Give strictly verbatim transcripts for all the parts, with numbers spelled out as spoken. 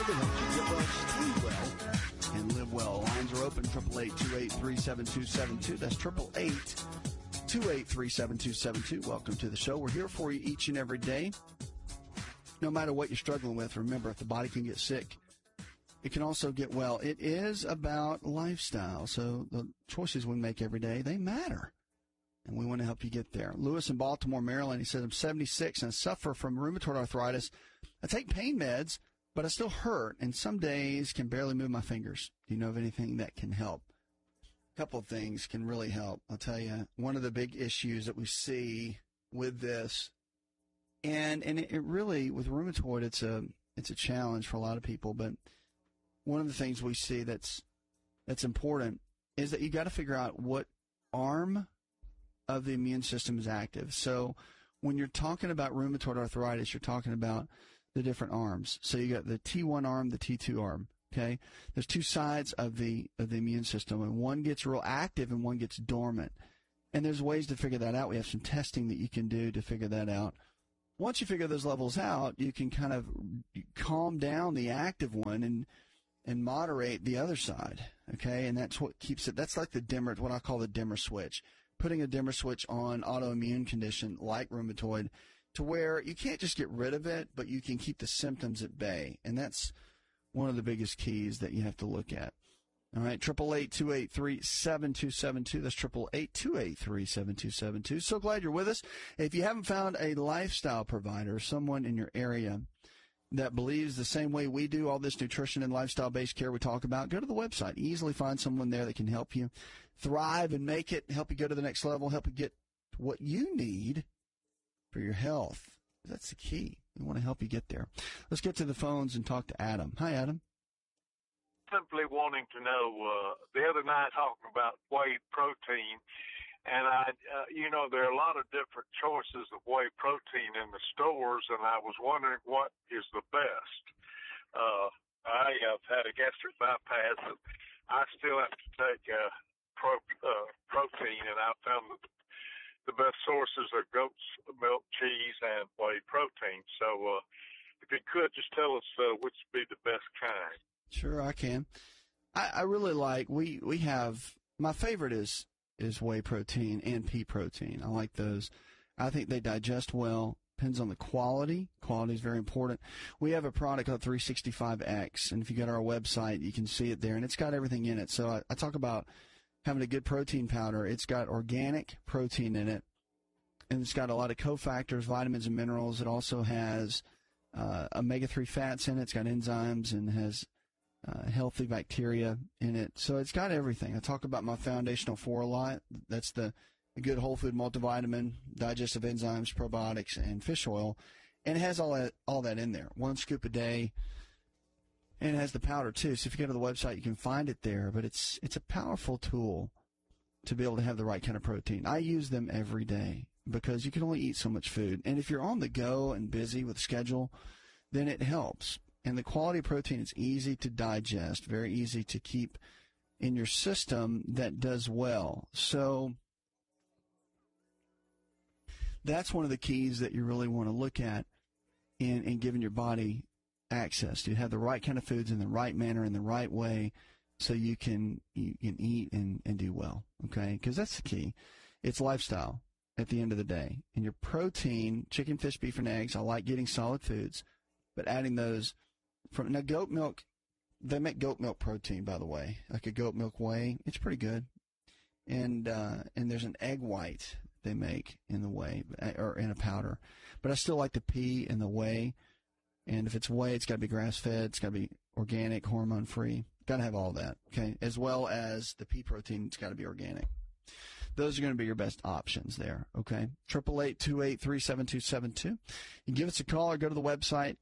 That helps you get well, stay well, and live well. Lines are open, eight eight eight, two eight three, seven two seven two. That's eight eight eight, two eight three, seven two seven two. Welcome to the show. We're here for you each and every day. No matter what you're struggling with, remember, if the body can get sick, it can also get well. It is about lifestyle, so the choices we make every day, they matter, and we want to help you get there. Lewis in Baltimore, Maryland, he says, I'm seventy-six and I suffer from rheumatoid arthritis. I take pain meds, but I still hurt, and some days can barely move my fingers. Do you know of anything that can help? A couple of things can really help. I'll tell you, one of the big issues that we see with this, and and it really, with rheumatoid, it's a it's a challenge for a lot of people, but one of the things we see that's that's important is that you got to figure out what arm of the immune system is active. So when you're talking about rheumatoid arthritis, you're talking about the different arms. So you got the T one arm, the T two arm. Okay, there's two sides of the of the immune system, and one gets real active and one gets dormant. And there's ways to figure that out. We have some testing that you can do to figure that out. Once you figure those levels out, you can kind of calm down the active one and and moderate the other side. Okay, and that's what keeps it. That's like the dimmer, what I call the dimmer switch. Putting a dimmer switch on autoimmune condition like rheumatoid, to where you can't just get rid of it, but you can keep the symptoms at bay. And that's one of the biggest keys that you have to look at. All right, eight eight eight, two eight three, seven two seven two. That's eight eight eight, two eight three, seven two seven two. So glad you're with us. If you haven't found a lifestyle provider, someone in your area that believes the same way we do, all this nutrition and lifestyle-based care we talk about, go to the website. Easily find someone there that can help you thrive and make it, help you go to the next level, help you get what you need for your health. That's the key. We want to help you get there. Let's get to the phones and talk to Adam. Hi, Adam. Simply wanting to know, uh, the other night talking about whey protein, and I, uh, you know, there are a lot of different choices of whey protein in the stores, and I was wondering what is the best. Uh, I have had a gastric bypass, and I still have to take uh, pro, uh, protein, and I found that the best sources are goat's milk, cheese, and whey protein. So uh, if you could, just tell us uh, which would be the best kind. Sure, I can. I, I really like, we, we have, my favorite is, is whey protein and pea protein. I like those. I think they digest well. Depends on the quality. Quality is very important. We have a product called three sixty-five X, and if you go to our website, you can see it there, and it's got everything in it. So I, I talk about having a good protein powder. It's got organic protein in it, and it's got a lot of cofactors, vitamins, and minerals. It also has uh, omega three fats in it. It's got enzymes and has uh, healthy bacteria in it. So it's got everything. I talk about my Foundational Four a lot. That's the, the good whole food multivitamin, digestive enzymes, probiotics, and fish oil. And it has all that, all that in there. One scoop a day. And it has the powder, too. So if you go to the website, you can find it there. But it's it's a powerful tool to be able to have the right kind of protein. I use them every day because you can only eat so much food. And if you're on the go and busy with schedule, then it helps. And the quality of protein is easy to digest, very easy to keep in your system that does well. So that's one of the keys that you really want to look at in, in giving your body access to have the right kind of foods in the right manner, in the right way, so you can you can eat and, and do well, okay? Because that's the key. It's lifestyle at the end of the day. And your protein, chicken, fish, beef, and eggs, I like getting solid foods, but adding those from, now goat milk, they make goat milk protein, by the way, like a goat milk whey. It's pretty good. And uh, and there's an egg white they make in the whey, or in a powder. But I still like the pea and the whey. And if it's whey, it's got to be grass-fed, it's got to be organic, hormone-free. Got to have all that, okay? As well as the pea protein, it's got to be organic. Those are going to be your best options there, okay? eight eight eight, two eight three, seven two seven two. You can give us a call or go to the website.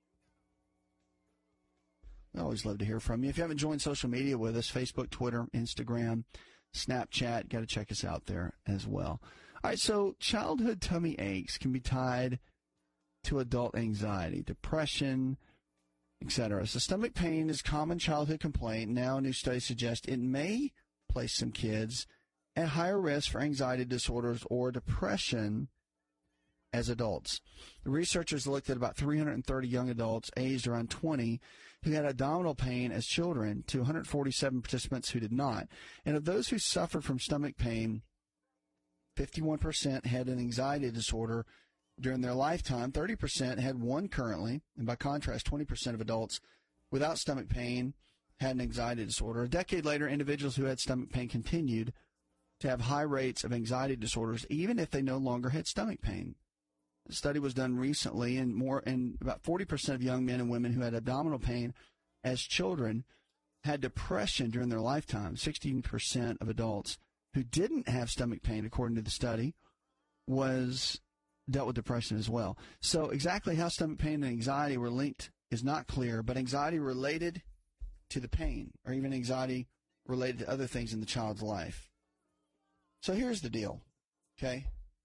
I always love to hear from you. If you haven't joined social media with us, Facebook, Twitter, Instagram, Snapchat, got to check us out there as well. All right, so childhood tummy aches can be tied to adult anxiety, depression, et cetera. So stomach pain is a common childhood complaint. Now new studies suggest it may place some kids at higher risk for anxiety disorders or depression as adults. The researchers looked at about three hundred thirty young adults aged around twenty who had abdominal pain as children to one hundred forty-seven participants who did not. And of those who suffered from stomach pain, fifty-one percent had an anxiety disorder during their lifetime, thirty percent had one currently, and by contrast, twenty percent of adults without stomach pain had an anxiety disorder. A decade later, individuals who had stomach pain continued to have high rates of anxiety disorders, even if they no longer had stomach pain. A study was done recently, and more, and about forty percent of young men and women who had abdominal pain as children had depression during their lifetime. sixteen percent of adults who didn't have stomach pain, according to the study, was dealt with depression as well. So exactly how stomach pain and anxiety were linked is not clear, but anxiety related to the pain, or even anxiety related to other things in the child's life. So here's the deal, okay?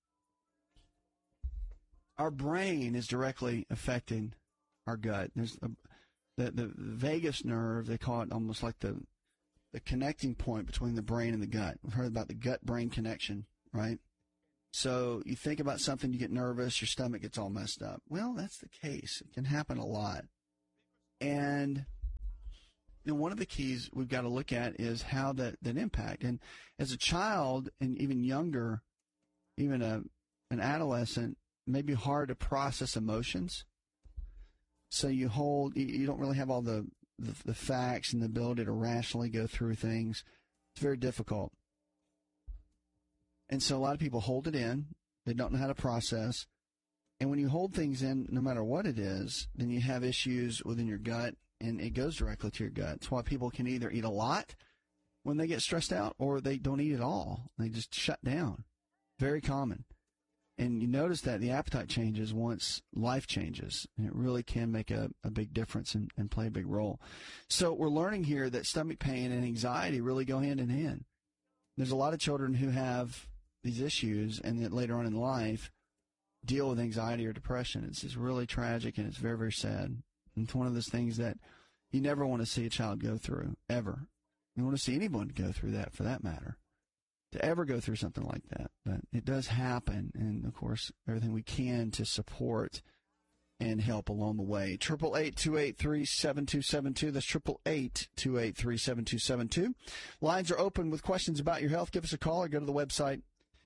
Our brain is directly affecting our gut. There's a, the, the vagus nerve, they call it almost like the, the connecting point between the brain and the gut. We've heard about the gut-brain connection, right? So you think about something, you get nervous, your stomach gets all messed up. Well, that's the case. It can happen a lot. And you know, one of the keys we've got to look at is how that, that impact. And as a child and even younger, even a an adolescent, it may be hard to process emotions. So you hold, you, you don't really have all the, the, the facts and the ability to rationally go through things. It's very difficult. And so a lot of people hold it in. They don't know how to process. And when you hold things in, no matter what it is, then you have issues within your gut, and it goes directly to your gut. That's why people can either eat a lot when they get stressed out, or they don't eat at all. They just shut down. Very common. And you notice that the appetite changes once life changes, and it really can make a, a big difference and, and play a big role. So we're learning here that stomach pain and anxiety really go hand in hand. There's a lot of children who have these issues, and that later on in life deal with anxiety or depression. It's just really tragic, and it's very, very sad. And it's one of those things that you never want to see a child go through, ever. You want to see anyone go through that, for that matter, to ever go through something like that. But it does happen, and, of course, everything we can to support and help along the way. eight eight eight, two eight three, seven two seven two. That's eight eight eight, two eight three, seven two seven two. Lines are open with questions about your health. Give us a call or go to the website.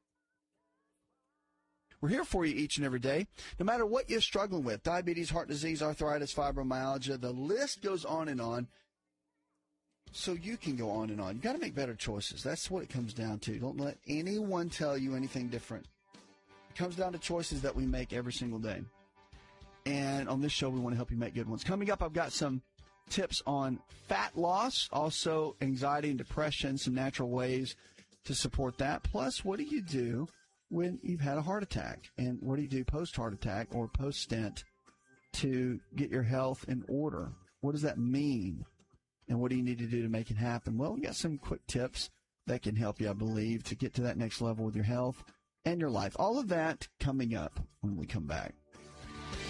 We're here for you each and every day, no matter what you're struggling with. Diabetes, heart disease, arthritis, fibromyalgia, the list goes on and on. So you can go on and on. You've got to make better choices. That's what it comes down to. Don't let anyone tell you anything different. It comes down to choices that we make every single day. And on this show, we want to help you make good ones. Coming up, I've got some tips on fat loss, also anxiety and depression, some natural ways to support that. Plus, what do you do when you've had a heart attack? And what do you do post-heart attack or post-stent to get your health in order? What does that mean? And what do you need to do to make it happen? Well, we got some quick tips that can help you, I believe, to get to that next level with your health and your life. All of that coming up when we come back.